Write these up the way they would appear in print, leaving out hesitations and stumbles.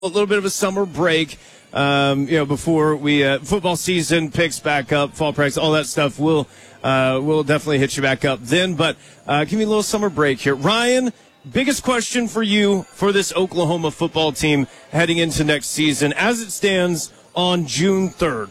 a little bit of a summer break, before we football season picks back up, fall practice, all that stuff. We'll definitely hit you back up then. But give me a little summer break here, Ryan. Biggest question for you for this Oklahoma football team heading into next season, as it stands on June 3rd.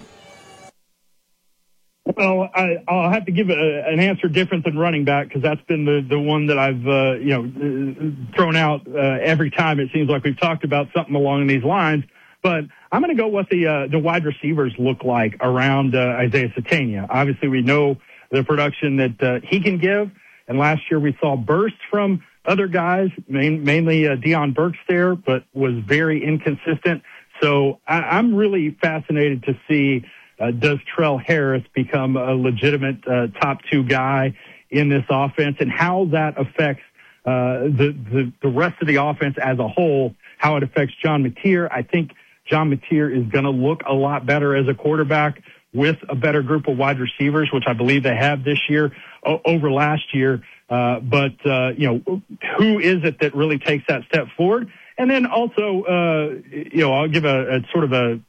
Well, I'll have to give an answer different than running back, because that's been the one that I've thrown out every time. It seems like we've talked about something along these lines. But I'm going to go what the wide receivers look like around Isaiah Sategna. Obviously, we know the production that he can give, and last year we saw bursts from other guys, mainly Deion Burks there, but was very inconsistent. So I'm really fascinated to see. Does Trell Harris become a legitimate top two guy in this offense, and how that affects the rest of the offense as a whole, how it affects John Mateer. I think John Mateer is going to look a lot better as a quarterback with a better group of wide receivers, which I believe they have this year over last year. But who is it that really takes that step forward? And then also, I'll give a sort of a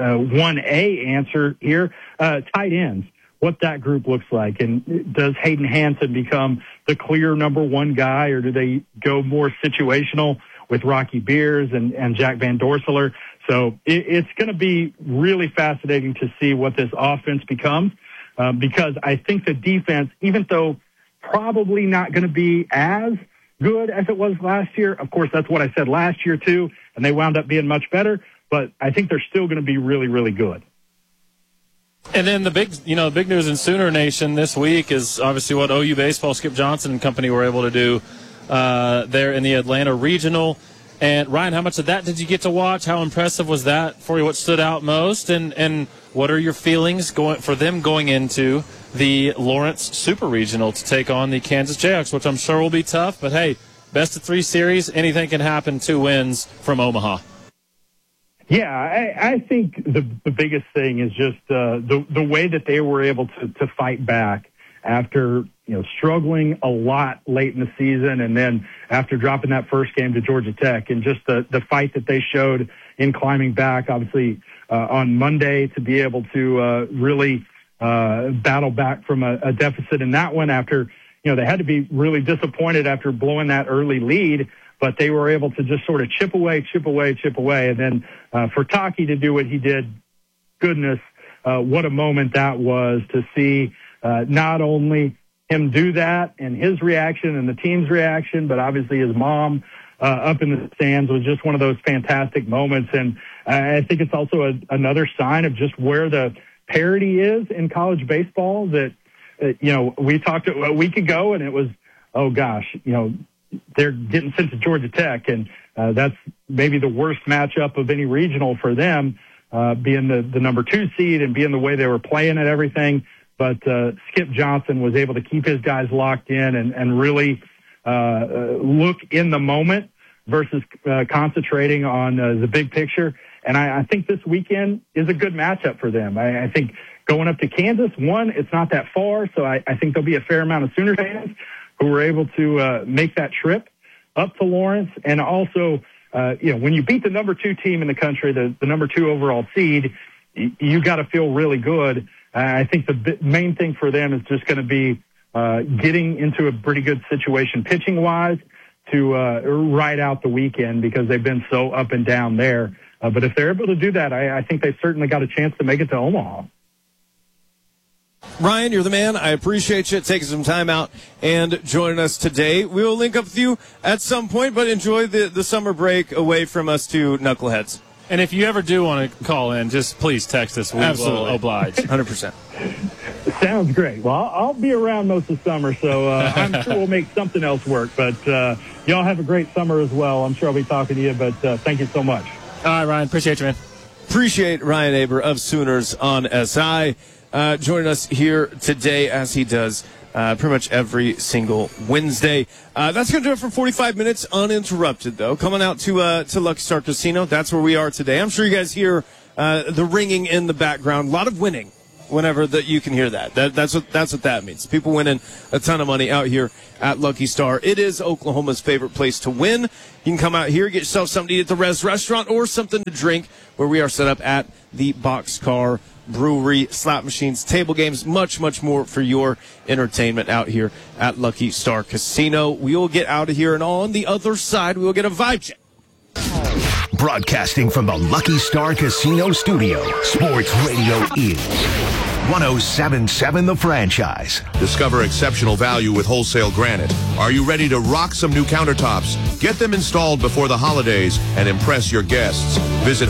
1A answer here. Tight ends, what that group looks like. And does Hayden Hansen become the clear number one guy, or do they go more situational with Rocky Beers and Jack Van Dorselaar? So it's going to be really fascinating to see what this offense becomes, because I think the defense, even though probably not going to be as good as it was last year. Of course, that's what I said last year too, and they wound up being much better, but I think they're still going to be really, really good. And then the big news in Sooner Nation this week is obviously what OU baseball, Skip Johnson and company were able to do there in the Atlanta Regional. And Ryan, how much of that did you get to watch? How impressive was that for you? What stood out most? And what are your feelings for them going into the Lawrence Super Regional to take on the Kansas Jayhawks, which I'm sure will be tough. But, hey, best of three series, anything can happen, 2 wins from Omaha. Yeah, I think the biggest thing is just the way that they were able to fight back after struggling a lot late in the season, and then after dropping that first game to Georgia Tech, and just the fight that they showed in climbing back, obviously on Monday, to be able to really battle back from a deficit in that one after, they had to be really disappointed after blowing that early lead, but they were able to just sort of chip away. And then for Taki to do what he did, goodness, what a moment that was to see not only him do that and his reaction and the team's reaction, but obviously his mom up in the stands was just one of those fantastic moments. And I think it's also another sign of just where the parity is in college baseball that, we talked a week ago and it was, oh gosh, they're getting sent to Georgia Tech, and that's maybe the worst matchup of any regional for them, being the number 2 seed and being the way they were playing and everything. But Skip Johnson was able to keep his guys locked in and really look in the moment versus concentrating on the big picture. And I think this weekend is a good matchup for them. I think going up to Kansas, it's not that far, so I think there'll be a fair amount of Sooner fans who were able to make that trip up to Lawrence. And also, when you beat the number 2 team in the country, the number 2 overall seed, you got to feel really good. I think the main thing for them is just going to be getting into a pretty good situation pitching-wise to ride out the weekend, because they've been so up and down there. But if they're able to do that, I think they've certainly got a chance to make it to Omaha. Ryan, you're the man. I appreciate you taking some time out and joining us today. We will link up with you at some point, but enjoy the summer break away from us two knuckleheads. And if you ever do want to call in, just please text us. We will oblige. 100%. Sounds great. Well, I'll be around most of the summer, so I'm sure we'll make something else work. But y'all have a great summer as well. I'm sure I'll be talking to you, but thank you so much. All right, Ryan. Appreciate you, man. Appreciate Ryan Aber of Sooners on SI joining us here today, as he does pretty much every single Wednesday. That's going to do it for 45 minutes uninterrupted, though. Coming out to Lucky Star Casino. That's where we are today. I'm sure you guys hear the ringing in the background. A lot of winning whenever that you can hear that. That's what that means. People winning a ton of money out here at Lucky Star. It is Oklahoma's favorite place to win. You can come out here, get yourself something to eat at the Res Restaurant or something to drink, where we are set up at the Boxcar Brewery. Slot machines, table games, much, much more for your entertainment out here at Lucky Star Casino. We will get out of here, and on the other side, we will get a vibe check. Broadcasting from the Lucky Star Casino Studio, Sports Radio is 107.7 The Franchise. Discover exceptional value with wholesale granite. Are you ready to rock some new countertops? Get them installed before the holidays and impress your guests. Visit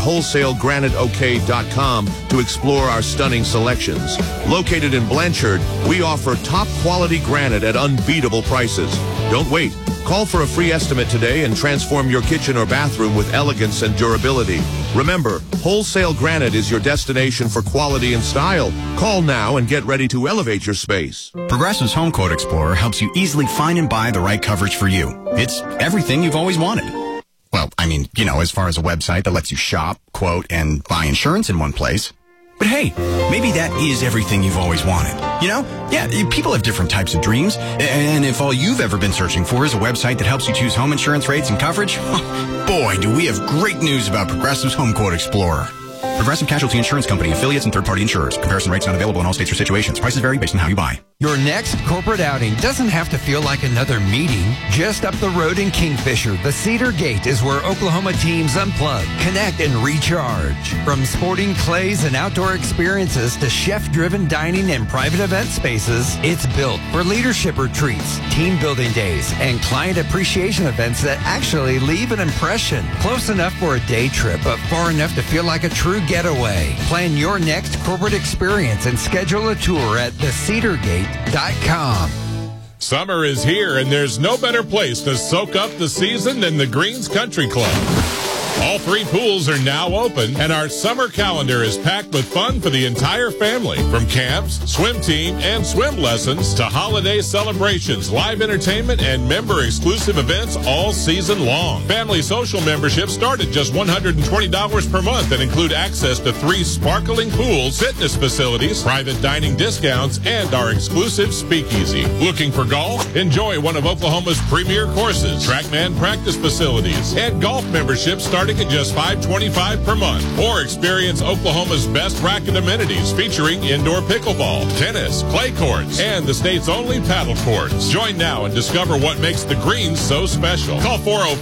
wholesaleGraniteOK.com to explore our stunning selections. Located in Blanchard, we offer top quality granite at unbeatable prices. Don't wait. Call for a free estimate today and transform your kitchen or bathroom with elegance and durability. Remember, Wholesale Granite is your destination for quality and style. Call now and get ready to elevate your space. Progressive's Home Quote Explorer helps you easily find and buy the right coverage for you. It's everything you've always wanted. Well, I mean, as far as a website that lets you shop, quote, and buy insurance in one place. But hey, maybe that is everything you've always wanted. Yeah, people have different types of dreams. And if all you've ever been searching for is a website that helps you choose home insurance rates and coverage, boy, do we have great news about Progressive's Home Quote Explorer. Progressive Casualty Insurance Company, affiliates, and third-party insurers. Comparison rates not available in all states or situations. Prices vary based on how you buy. Your next corporate outing doesn't have to feel like another meeting. Just up the road in Kingfisher, the Cedar Gate is where Oklahoma teams unplug, connect, and recharge. From sporting clays and outdoor experiences to chef-driven dining and private event spaces, it's built for leadership retreats, team building days, and client appreciation events that actually leave an impression. Close enough for a day trip, but far enough to feel like a true getaway. Plan your next corporate experience and schedule a tour at thecedargate.com. Summer is here, and there's no better place to soak up the season than the Greens Country Club. All 3 pools are now open, and our summer calendar is packed with fun for the entire family. From camps, swim team, and swim lessons to holiday celebrations, live entertainment, and member-exclusive events all season long. Family social memberships start at just $120 per month and include access to 3 sparkling pools, fitness facilities, private dining discounts, and our exclusive speakeasy. Looking for golf? Enjoy one of Oklahoma's premier courses, TrackMan practice facilities, and golf memberships starting at just $525 per month. Or experience Oklahoma's best racket amenities featuring indoor pickleball, tennis, clay courts, and the state's only paddle courts. Join now and discover what makes the Greens so special. Call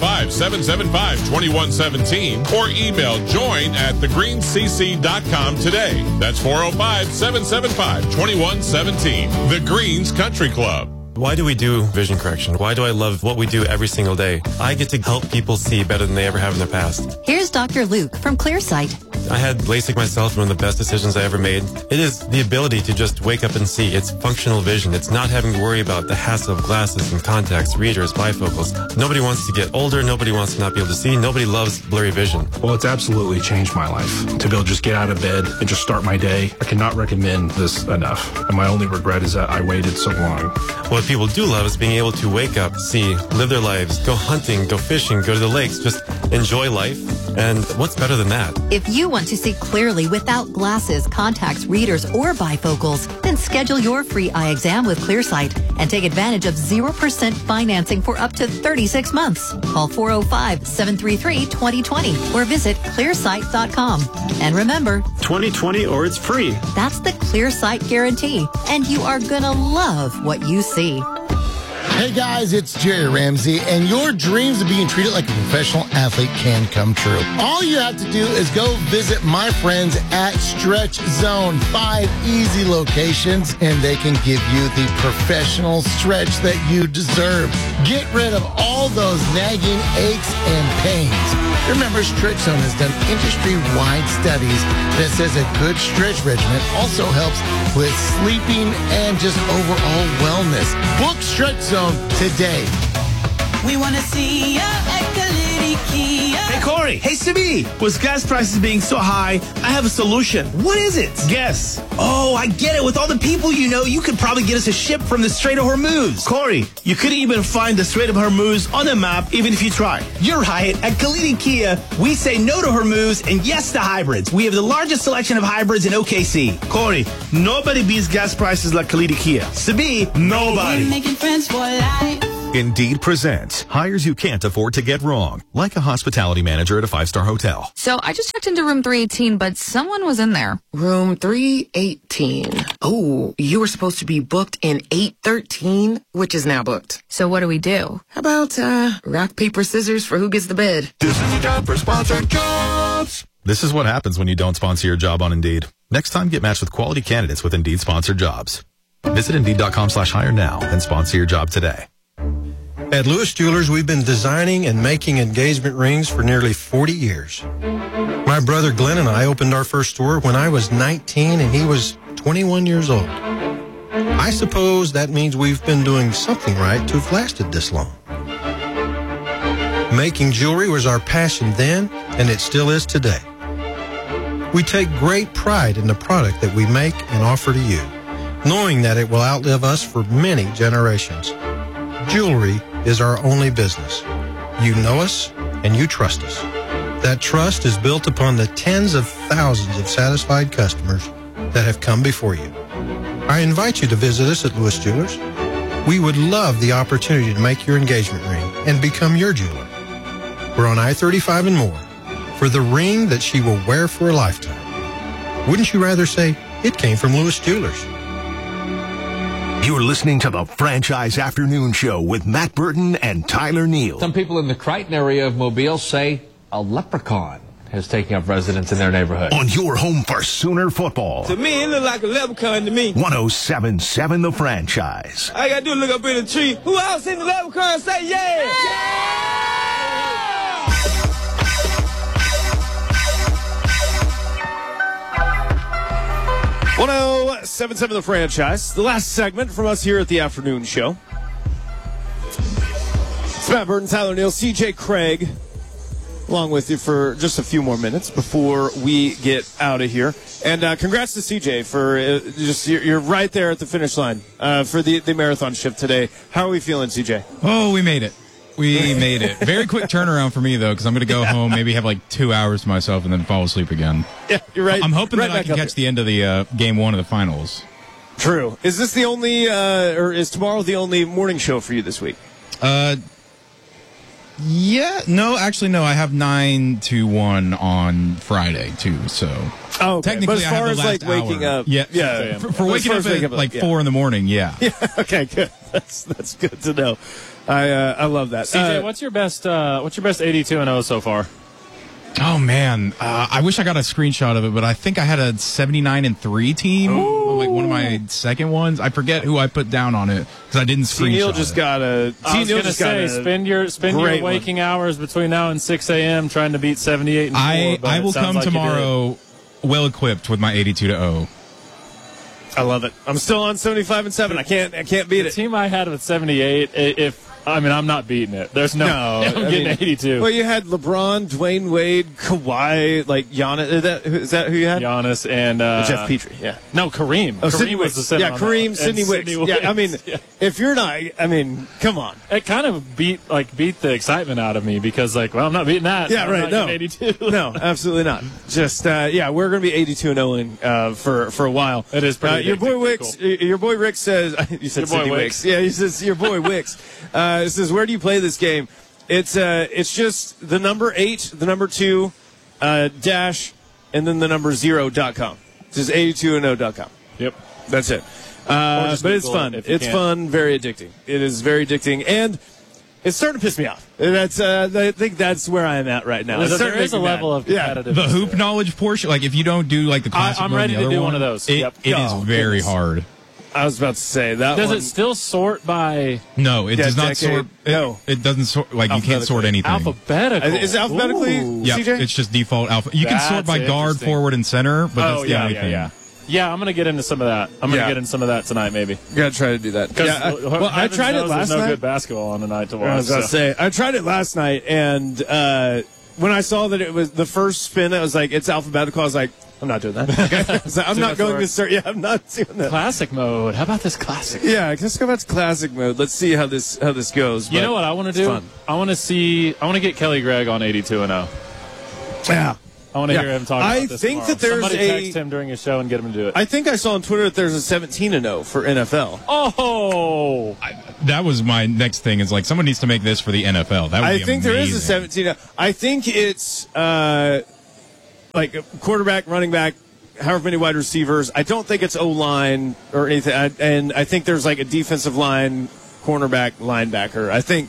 405-775-2117 or email join@thegreenscc.com today. That's 405-775-2117. The Greens Country Club. Why do we do vision correction? Why do I love what we do every single day? I get to help people see better than they ever have in their past. Here's Dr. Luke from Clearsight. I had LASIK myself, one of the best decisions I ever made. It is the ability to just wake up and see. It's functional vision. It's not having to worry about the hassle of glasses and contacts, readers, bifocals. Nobody wants to get older. Nobody wants to not be able to see. Nobody loves blurry vision. Well, it's absolutely changed my life. To be able to just get out of bed and just start my day, I cannot recommend this enough. And my only regret is that I waited so long. What people do love is being able to wake up, see, live their lives, go hunting, go fishing, go to the lakes, just enjoy life. And what's better than that? If you want to see clearly without glasses, contacts, readers, or bifocals, then schedule your free eye exam with Clearsight and take advantage of 0% financing for up to 36 months. Call 405-733-2020 or visit clearsight.com. And remember, 2020 or it's free. That's the Clearsight guarantee, and you are gonna love what you see. Hey guys, it's Jerry Ramsey, and your dreams of being treated like a professional athlete can come true. All you have to do is go visit my friends at Stretch Zone. 5 easy locations, and they can give you the professional stretch that you deserve. Get rid of all those nagging aches and pains. Remember, Stretch Zone has done industry-wide studies that says a good stretch regimen also helps with sleeping and just overall wellness. Book Stretch Zone today. We want to see ya at Kalidi Kia. Hey, Cora. Corey, hey, Sabi. With gas prices being so high, I have a solution. What is it? Guess. Oh, I get it. With all the people you know, you could probably get us a ship from the Strait of Hormuz. Corey, you couldn't even find the Strait of Hormuz on the map, even if you tried. You're right. At Kalidi Kia, we say no to Hormuz and yes to hybrids. We have the largest selection of hybrids in OKC. Corey, nobody beats gas prices like Kalidi Kia. Sabi, nobody. Making friends for life. Indeed presents hires you can't afford to get wrong, like a hospitality manager at a 5-star hotel. So I just checked into room 318, but someone was in there. Room 318. Oh, you were supposed to be booked in 813, which is now booked. So what do we do? How about rock, paper, scissors for who gets the bed? This is a job for sponsored jobs. This is what happens when you don't sponsor your job on Indeed. Next time, get matched with quality candidates with Indeed sponsored jobs. Visit Indeed.com/hire now and sponsor your job today. At Lewis Jewelers, we've been designing and making engagement rings for nearly 40 years. My brother Glenn and I opened our first store when I was 19 and he was 21 years old. I suppose that means we've been doing something right to have lasted this long. Making jewelry was our passion then, and it still is today. We take great pride in the product that we make and offer to you, knowing that it will outlive us for many generations. Jewelry is our only business. You know us and you trust us. That trust is built upon the tens of thousands of satisfied customers that have come before you. I invite you to visit us at Lewis Jewelers. We would love the opportunity to make your engagement ring and become your jeweler. We're on I-35 and more for the ring that she will wear for a lifetime. Wouldn't you rather say it came from Lewis Jewelers? You're listening to the Franchise Afternoon Show with Matt Burton and Tyler Neal. Some people in the Crichton area of Mobile say a leprechaun is taking up residence in their neighborhood. On your home for Sooner football. To me, it look like a leprechaun to me. 107.7 The Franchise. All I got to do is look up in the tree. Who else in the leprechaun say yeah? Yeah! 107.7 The Franchise. The last segment from us here at the afternoon show. It's Matt Burton, Tyler Neal, CJ Craig, along with you for just a few more minutes before we get out of here. And congrats to CJ for you're right there at the finish line for the marathon shift today. How are we feeling, CJ? Oh, we made it. We made it. Very quick turnaround for me, though, because I'm going to go home, maybe have like 2 hours to myself, and then fall asleep again. Yeah, you're right. I'm hoping right that I can catch the end of the game one of the finals. True. Is this the only, or is tomorrow the only morning show for you this week? Yeah. No, actually, no. I have 9 to 1 on Friday, too, so... Oh, okay. Technically, but as far I have the as last like waking hour. up, yeah. For waking up at like 4 in the morning, yeah. Yeah. Okay, good. That's good to know. I love that. CJ, what's your best 82-0 so far? Oh man, I wish I got a screenshot of it, but I think I had a 79-3 team, like one of my second ones. I forget who I put down on it because I didn't screenshot. Neil just got a. I was going to say, spend your waking hours between now and 6 a.m. trying to beat 78 and 4. I will come like tomorrow well equipped with my 82-0. I love it. I'm still on 75-7. I can't beat it. The team I had with 78, I'm not beating it. There's no I'm getting 82. Well, you had LeBron, Dwayne Wade, Kawhi, like Giannis. Is that who you had? Giannis and Jeff Petrie. Yeah. No, Kareem. Oh, Kareem was the center. Yeah, Kareem, Sidney Wicks. Yeah, I mean, if you're not, come on. It kind of beat the excitement out of me because, I'm not beating that. Yeah, right. No, 82. No, absolutely not. Just we're going to be 82-0 for a while. It is pretty. Your boy Wicks. Cool. Your boy Rick says. You said Sidney Wicks. Yeah, he says your boy Wicks. It says, where do you play this game? It's just the number 8, the number 2, dash, and then the number 0.com. It's just 82and0.com. Yep. That's it. But it's fun. It's fun, very addicting. It is very addicting, and it's starting to piss me off. I think that's where I am at right now. There is a level of competitiveness. The hoop knowledge portion, like if you don't do like the classic I'm ready to do one of those. It is very hard. I was about to say that. Does it still sort by? No, it does not sort. No, it doesn't sort. Like you can't sort anything. Alphabetical. Is it alphabetically? Yeah, CJ? it's just default alpha. You can sort by guard, forward, and center, but that's the only thing. Yeah, I'm gonna get into some of that. I'm gonna get into some of that tonight, maybe. You gotta try to do that. I tried it last night. There's no good basketball on tonight to watch. I was gonna say I tried it last night, and when I saw that it was the first spin, it was like, it's alphabetical. I was like, I'm not doing that. Okay? So I'm not going to start. Yeah, I'm not doing that. Classic mode. How about this classic? Yeah, let's go back to classic mode. Let's see how this goes. You know what I want to do? Fun. I want to get Kelly Gregg on 82-0. Yeah. I want to hear him talk about this think tomorrow. that there's Somebody text him during his show and get him to do it. I think I saw on Twitter that there's a 17-0 for NFL. Oh! That was my next thing. Is like someone needs to make this for the NFL. That would I be think amazing. there is a 17-0. I think it's like a quarterback, running back, however many wide receivers. I don't think it's O-line or anything. And I think there's like a defensive line, cornerback, linebacker. I think.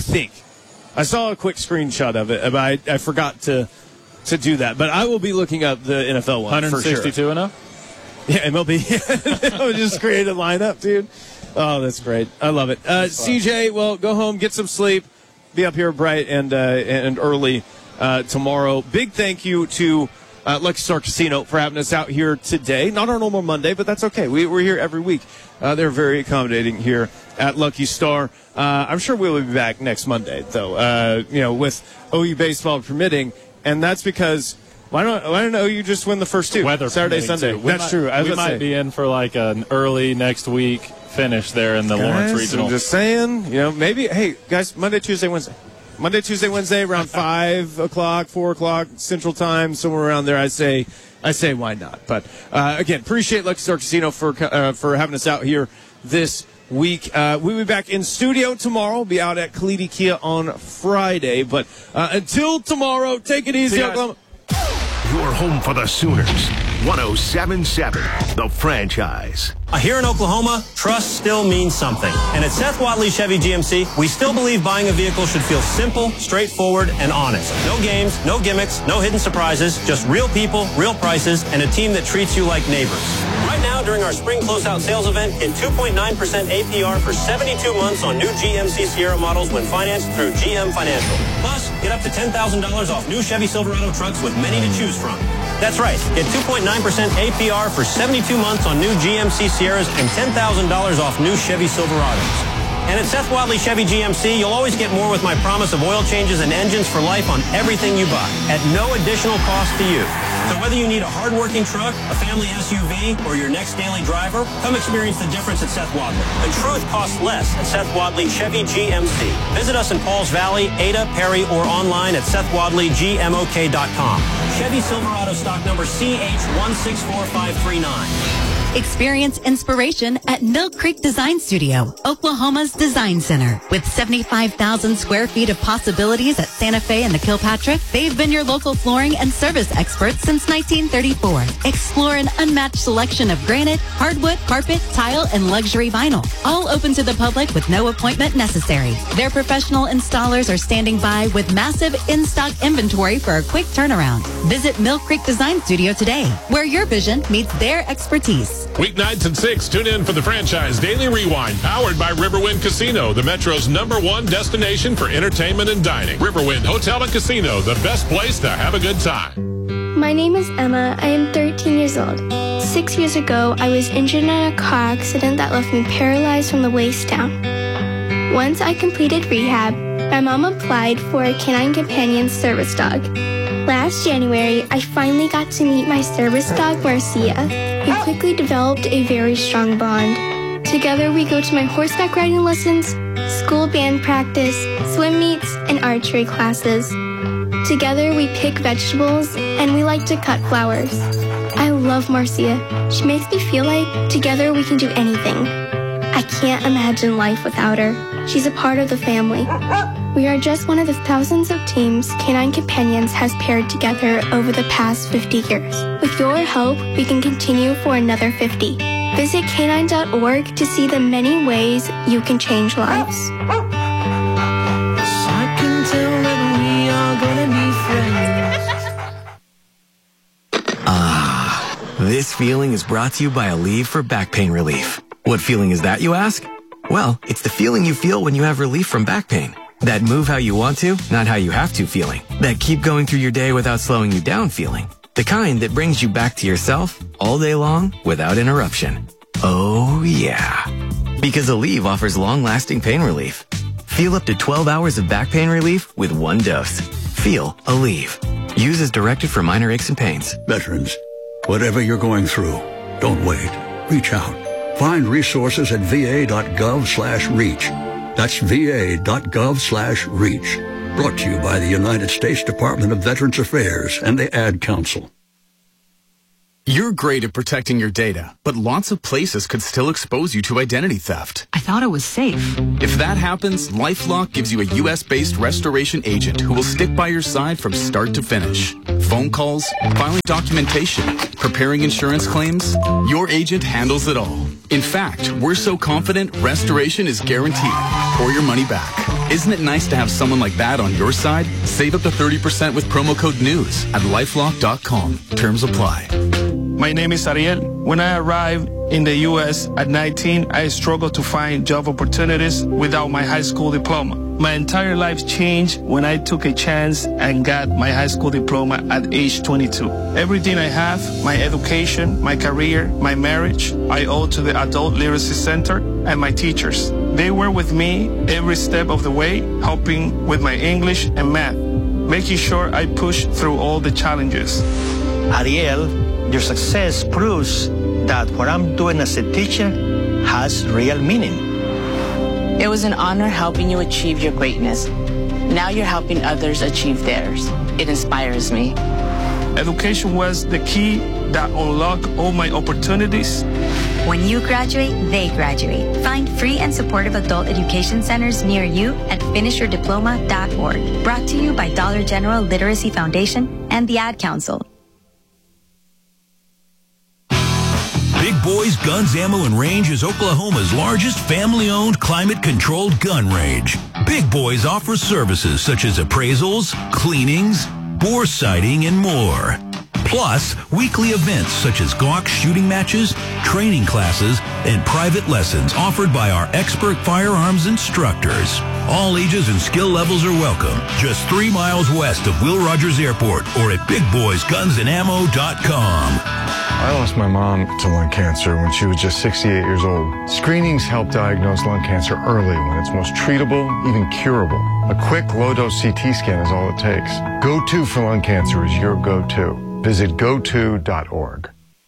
I saw a quick screenshot of it, but I forgot to do that. But I will be looking up the NFL one for sure. 162-0? Yeah, MLB. I would just create a lineup, dude. Oh, that's great. I love it. CJ, well, go home, get some sleep, be up here bright and early tomorrow. Big thank you to Lucky Star Casino for having us out here today. Not our normal Monday, but that's okay. We're here every week. They're very accommodating here at Lucky Star. I'm sure we will be back next Monday, though, with OU baseball permitting. And that's because why don't OU just win the first two? Weather Saturday, Sunday. That's true. We might be in for like an early next week finish there in the Lawrence Regional. I'm just saying, maybe, hey, guys, Monday, Tuesday, Wednesday, around 5 o'clock, 4 o'clock Central Time, somewhere around there. I say, why not? But again, appreciate Lucky Star Casino for having us out here this week. We'll be back in studio tomorrow. We'll be out at Kalidi Kia on Friday. But until tomorrow, take it easy, Oklahoma. You're home for the Sooners. 107.7, The Franchise. Here in Oklahoma, trust still means something. And at Seth Wadley Chevy GMC, we still believe buying a vehicle should feel simple, straightforward, and honest. No games, no gimmicks, no hidden surprises, just real people, real prices, and a team that treats you like neighbors. Right now, during our spring closeout sales event, get 2.9% APR for 72 months on new GMC Sierra models when financed through GM Financial. Plus, get up to $10,000 off new Chevy Silverado trucks with many to choose from. That's right. Get 2.9% APR for 72 months on new GMC Sierras and $10,000 off new Chevy Silverados. And at Seth Wadley Chevy GMC, you'll always get more with my promise of oil changes and engines for life on everything you buy at no additional cost to you. So whether you need a hard-working truck, a family SUV, or your next daily driver, come experience the difference at Seth Wadley. The truth costs less at Seth Wadley Chevy GMC. Visit us in Pauls Valley, Ada, Perry, or online at SethWadleyGMOK.com. Chevy Silverado stock number CH164539. Experience inspiration at Mill Creek Design Studio, Oklahoma's design center. With 75,000 square feet of possibilities at Santa Fe and the Kilpatrick, they've been your local flooring and service experts since 1934. Explore an unmatched selection of granite, hardwood, carpet, tile, and luxury vinyl. All open to the public with no appointment necessary. Their professional installers are standing by with massive in-stock inventory for a quick turnaround. Visit Mill Creek Design Studio today, where your vision meets their expertise. Weeknights at 6, tune in for the Franchise Daily Rewind, powered by Riverwind Casino, the Metro's #1 destination for entertainment and dining. Riverwind Hotel and Casino, the best place to have a good time. My name is Emma. I am 13 years old. 6 years ago, I was injured in a car accident that left me paralyzed from the waist down. Once I completed rehab, my mom applied for a Canine Companion service dog. Last January, I finally got to meet my service dog, Marcia. We quickly developed a very strong bond. Together, we go to my horseback riding lessons, school band practice, swim meets, and archery classes. Together, we pick vegetables, and we like to cut flowers. I love Marcia. She makes me feel like together we can do anything. I can't imagine life without her. She's a part of the family. We are just one of the thousands of teams Canine Companions has paired together over the past 50 years. With your help, we can continue for another 50. Visit canine.org to see the many ways you can change lives. I can tell that we are gonna be friends. Ah, this feeling is brought to you by Aleve for back pain relief. What feeling is that, you ask? Well, it's the feeling you feel when you have relief from back pain. That move how you want to, not how you have to feeling. That keep going through your day without slowing you down feeling. The kind that brings you back to yourself all day long without interruption. Oh yeah. Because Aleve offers long-lasting pain relief. Feel up to 12 hours of back pain relief with one dose. Feel Aleve. Use as directed for minor aches and pains. Veterans, whatever you're going through, don't wait. Reach out. Find resources at va.gov/reach. That's va.gov/reach. Brought to you by the United States Department of Veterans Affairs and the Ad Council. You're great at protecting your data, but lots of places could still expose you to identity theft. I thought it was safe. If that happens, LifeLock gives you a U.S.-based restoration agent who will stick by your side from start to finish. Phone calls, filing documentation, preparing insurance claims, your agent handles it all. In fact, we're so confident restoration is guaranteed or your money back. Isn't it nice to have someone like that on your side? Save up to 30% with promo code NEWS at LifeLock.com. Terms apply. My name is Ariel. When I arrived in the U.S. at 19, I struggled to find job opportunities without my high school diploma. My entire life changed when I took a chance and got my high school diploma at age 22. Everything I have, my education, my career, my marriage, I owe to the Adult Literacy Center and my teachers. They were with me every step of the way, helping with my English and math, making sure I pushed through all the challenges. Ariel, your success proves that what I'm doing as a teacher has real meaning. It was an honor helping you achieve your greatness. Now you're helping others achieve theirs. It inspires me. Education was the key that unlocked all my opportunities. When you graduate, they graduate. Find free and supportive adult education centers near you at finishyourdiploma.org. Brought to you by Dollar General Literacy Foundation and the Ad Council. Big Boys Guns, Ammo, and Range is Oklahoma's largest family-owned, climate-controlled gun range. Big Boys offers services such as appraisals, cleanings, bore sighting, and more. Plus, weekly events such as Glock shooting matches, training classes, and private lessons offered by our expert firearms instructors. All ages and skill levels are welcome. Just 3 miles west of Will Rogers Airport or at BigBoysGunsAndAmmo.com. I lost my mom to lung cancer when she was just 68 years old. Screenings help diagnose lung cancer early when it's most treatable, even curable. A quick low-dose CT scan is all it takes. Go-To for lung cancer is your go-to. Visit goto.org.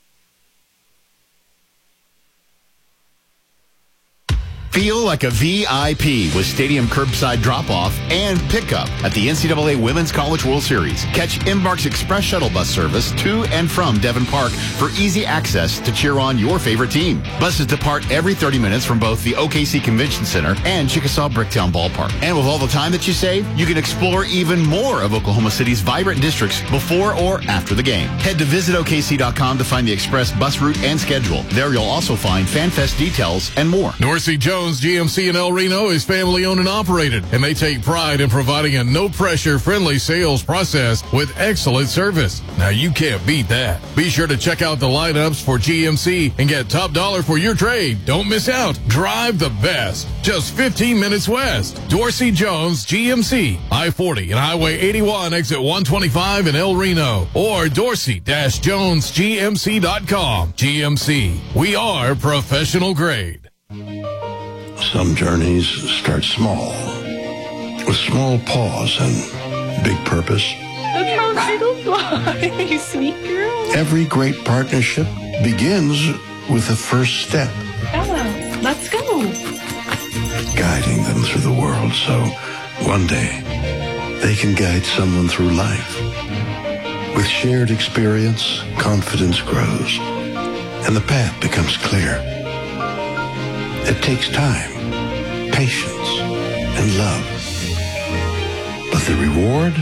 Feel like a VIP with stadium curbside drop-off and pickup at the NCAA Women's College World Series. Catch Embark's Express Shuttle Bus service to and from Devon Park for easy access to cheer on your favorite team. Buses depart every 30 minutes from both the OKC Convention Center and Chickasaw Bricktown Ballpark. And with all the time that you save, you can explore even more of Oklahoma City's vibrant districts before or after the game. Head to visitokc.com to find the Express bus route and schedule. There you'll also find FanFest details and more. Dorsey Jones GMC in El Reno is family owned and operated, and they take pride in providing a no-pressure, friendly sales process with excellent service. Now, you can't beat that. Be sure to check out the lineups for GMC and get top dollar for your trade. Don't miss out. Drive the best. Just 15 minutes west. Dorsey Jones GMC, I-40 and Highway 81, exit 125 in El Reno, or dorsey-jonesgmc.com. GMC, we are professional grade. Some journeys start small, with small pause and big purpose. Look how little fly, you sweet girl. Every great partnership begins with the first step. Ella, let's go. Guiding them through the world so one day they can guide someone through life. With shared experience, confidence grows, and the path becomes clear. It takes time, patience, and love. But the reward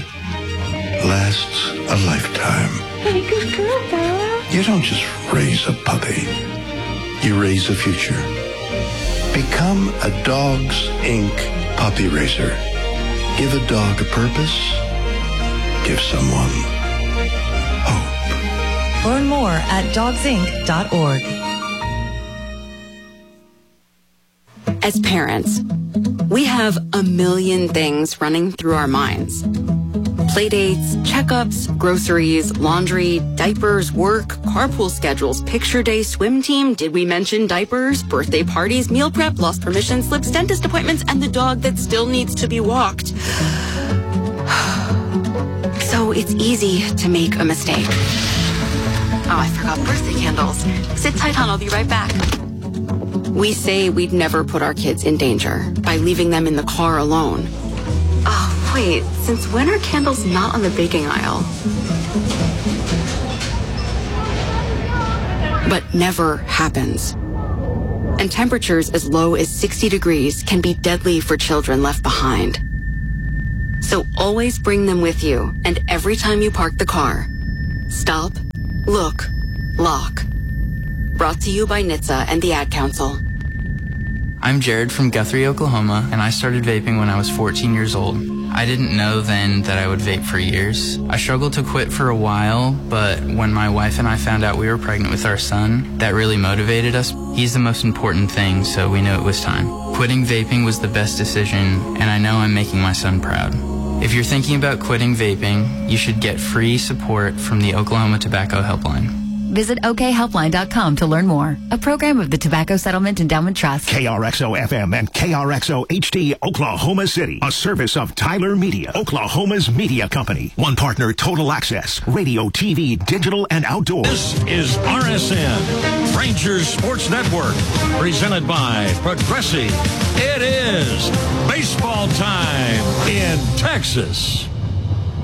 lasts a lifetime. Hey, good girl, Bella. You don't just raise a puppy. You raise a future. Become a Dogs Inc. puppy raiser. Give a dog a purpose. Give someone hope. Learn more at dogsinc.org. As parents, we have a million things running through our minds. Playdates, checkups, groceries, laundry, diapers, work, carpool schedules, picture day, swim team, did we mention diapers, birthday parties, meal prep, lost permission slips, dentist appointments, and the dog that still needs to be walked. So it's easy to make a mistake. Oh, I forgot birthday candles. Sit tight, hon. I'll be right back. We say we'd never put our kids in danger by leaving them in the car alone. Oh, wait. Since when are candles not on the baking aisle? But never happens. And temperatures as low as 60 degrees can be deadly for children left behind. So always bring them with you, and every time you park the car, stop, look, lock. Brought to you by NHTSA and the Ad Council. I'm Jared from Guthrie, Oklahoma, and I started vaping when I was 14 years old. I didn't know then that I would vape for years. I struggled to quit for a while, but when my wife and I found out we were pregnant with our son, that really motivated us. He's the most important thing, so we knew it was time. Quitting vaping was the best decision, and I know I'm making my son proud. If you're thinking about quitting vaping, you should get free support from the Oklahoma Tobacco Helpline. Visit okhelpline.com to learn more. A program of the Tobacco Settlement Endowment Trust. KRXO-FM and KRXO-HD, Oklahoma City. A service of Tyler Media, Oklahoma's media company. One partner, Total Access. Radio, TV, digital, and outdoor. This is RSN, Rangers Sports Network, presented by Progressive. It is baseball time in Texas.